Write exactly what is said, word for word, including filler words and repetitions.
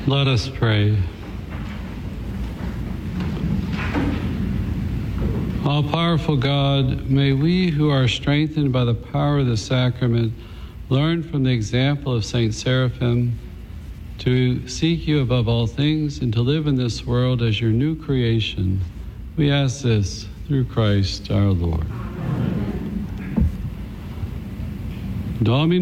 Let us pray. All-powerful God, may we who are strengthened by the power of the sacrament learn from the example of Saint Seraphim to seek you above all things and to live in this world as your new creation. We ask this through Christ our Lord. Domine